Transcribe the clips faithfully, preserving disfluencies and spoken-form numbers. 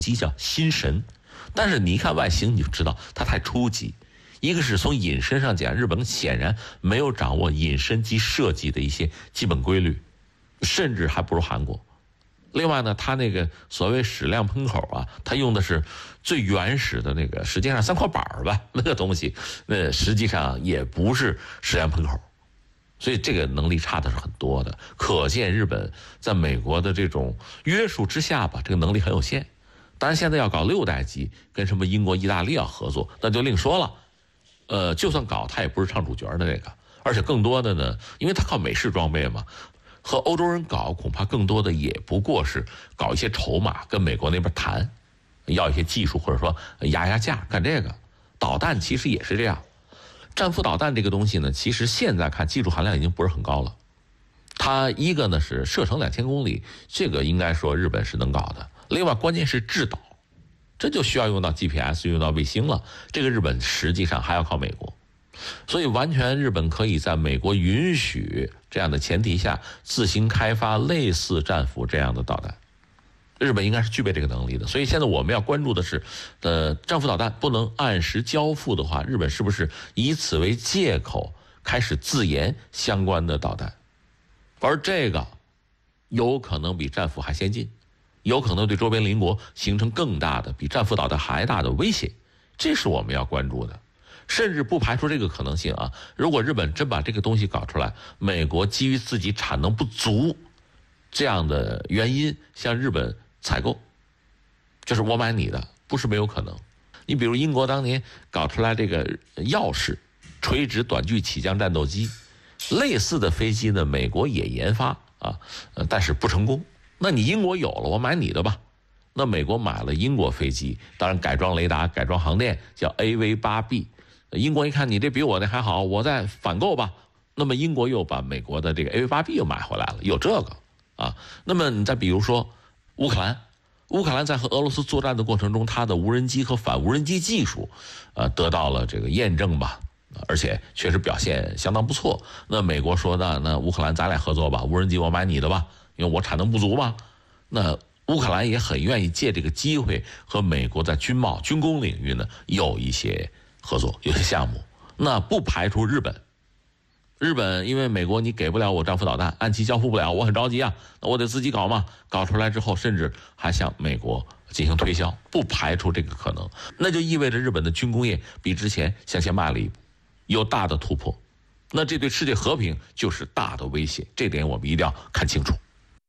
机叫心神，但是你一看外形你就知道它太初级。一个是从隐身上讲，日本显然没有掌握隐身机设计的一些基本规律，甚至还不如韩国。另外呢，它那个所谓矢量喷口啊，它用的是最原始的那个，实际上三块板儿吧，那个东西，那实际上也不是矢量喷口，所以这个能力差的是很多的。可见日本在美国的这种约束之下吧，这个能力很有限。当然，现在要搞六代机，跟什么英国、意大利要合作，那就另说了。呃，就算搞，它也不是唱主角的那个，而且更多的呢，因为它靠美式装备嘛，和欧洲人搞，恐怕更多的也不过是搞一些筹码，跟美国那边谈，要一些技术，或者说压压价，干这个。导弹其实也是这样，战斧导弹这个东西呢，其实现在看技术含量已经不是很高了。它一个呢是射程两千公里，这个应该说日本是能搞的。另外，关键是制导。这就需要用到 G P S， 用到卫星了。这个日本实际上还要靠美国，所以完全日本可以在美国允许这样的前提下，自行开发类似战斧这样的导弹。日本应该是具备这个能力的。所以现在我们要关注的是，呃，战斧导弹不能按时交付的话，日本是不是以此为借口开始自研相关的导弹？而这个有可能比战斧还先进。有可能对周边邻国形成更大的比战斧导弹还大的威胁，这是我们要关注的。甚至不排除这个可能性啊，如果日本真把这个东西搞出来，美国基于自己产能不足这样的原因向日本采购，就是我买你的，不是没有可能。你比如英国当年搞出来这个耀式垂直短距起降战斗机，类似的飞机呢，美国也研发啊，但是不成功。那你英国有了，我买你的吧。那美国买了英国飞机，当然改装雷达、改装航电，叫 A V 八 B。英国一看你这比我那还好，我再反购吧。那么英国又把美国的这个 A V 八 B 又买回来了，有这个啊。那么你再比如说乌克兰，乌克兰在和俄罗斯作战的过程中，它的无人机和反无人机技术，呃，得到了这个验证吧。而且确实表现相当不错。那美国说呢，那乌克兰咱俩合作吧，无人机我买你的吧。因为我产能不足嘛，那乌克兰也很愿意借这个机会和美国在军贸、军工领域呢有一些合作，有些项目。那不排除日本，日本因为美国你给不了我战斧导弹，按期交付不了，我很着急啊，那我得自己搞嘛。搞出来之后，甚至还向美国进行推销，不排除这个可能。那就意味着日本的军工业比之前向前迈了一步，有大的突破。那这对世界和平就是大的威胁，这点我们一定要看清楚。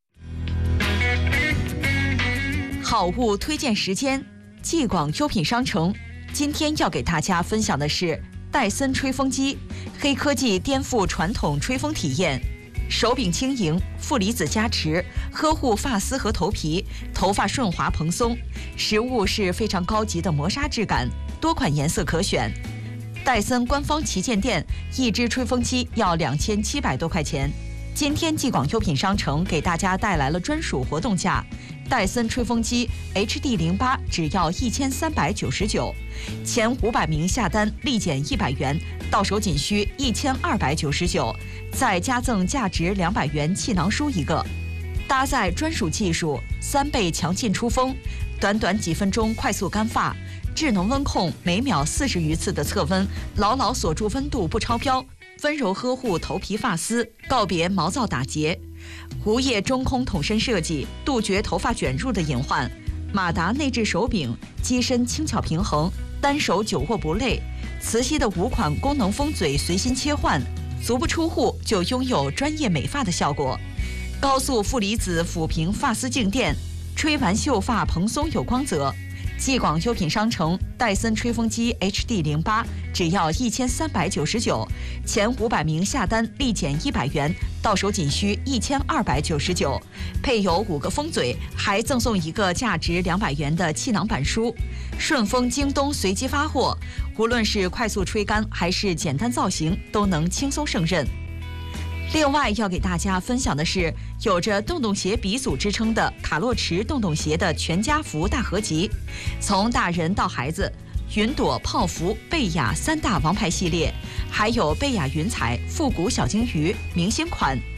好物推荐时间，继广优品商城今天要给大家分享的是戴森吹风机，黑科技颠覆传统吹风体验，手柄轻盈，负离子加持，呵护发丝和头皮，头发顺滑蓬松，实物是非常高级的磨砂质感，多款颜色可选。戴森官方旗舰店一支吹风机要两千七百多块钱，今天继广优品商城给大家带来了专属活动价。戴森吹风机 H D 零八 只要一千三百九十九，前五百名下单立减一百元，到手仅需一千二百九十九，再加赠价值两百元气囊书一个。搭载专属技术，三倍强劲出风，短短几分钟快速干发，智能温控每秒四十余次的测温，牢牢锁住温度不超标，温柔呵护头皮发丝，告别毛躁打结。无叶中空筒身设计，杜绝头发卷入的隐患。马达内置手柄，机身轻巧平衡，单手久握不累。磁吸的五款功能风嘴随心切换，足不出户就拥有专业美发的效果。高速负离子抚平发丝静电，吹完秀发蓬松有光泽。继广优品商城戴森吹风机 H D 零八 只要一千三百九十九，前五百名下单立减一百元，到手仅需一千二百九十九，配有五个风嘴，还赠送一个价值两百元的气囊板书。顺丰、京东随机发货，无论是快速吹干还是简单造型，都能轻松胜任。另外要给大家分享的是，有着洞洞鞋鼻祖之称的卡洛驰洞洞鞋的全家福大合集，从大人到孩子，云朵、泡芙、贝雅三大王牌系列，还有贝雅云彩、复古小金鱼明星款。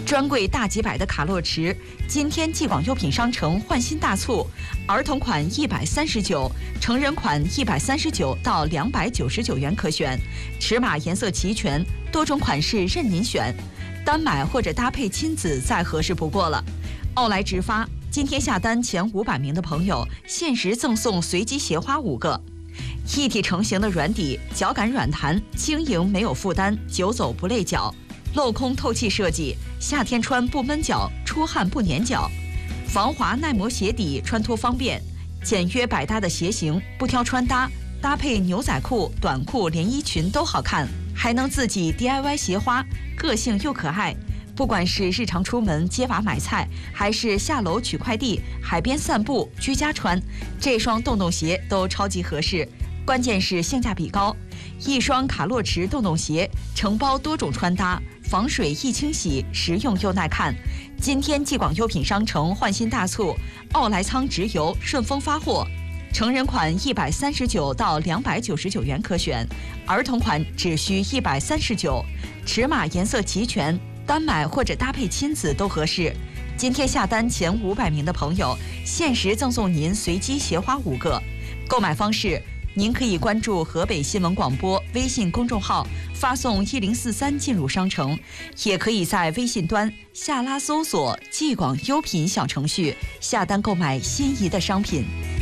专柜大几百的卡洛驰，今天继广优品商城换新大促，儿童款一百三十九，成人款一百三十九到两百九十九元可选，尺码颜色齐全，多种款式任您选，单买或者搭配亲子再合适不过了。奥莱直发，今天下单前五百名的朋友，限时赠送随机鞋花五个。一体成型的软底，脚感软弹，轻盈没有负担，久走不累脚。镂空透气设计，夏天穿不闷脚，出汗不粘脚。防滑耐磨鞋底，穿脱方便，简约百搭的鞋型，不挑穿搭，搭配牛仔裤、短裤、连衣裙都好看，还能自己 D I Y 鞋花，个性又可爱。不管是日常出门接娃买菜，还是下楼取快递、海边散步、居家穿，这双洞洞鞋都超级合适。关键是性价比高，一双卡洛驰洞洞鞋承包多种穿搭，防水易清洗，实用又耐看。今天继广优品商城换新大促，奥莱仓直邮，顺丰发货。成人款一百三十九到两百九十九元可选，儿童款只需一百三十九，尺码颜色齐全，单买或者搭配亲子都合适。今天下单前五百名的朋友，限时赠送您随机鞋花五个。购买方式，您可以关注河北新闻广播微信公众号，发送一零四三进入商城，也可以在微信端下拉搜索“继广优品”小程序，下单购买心仪的商品。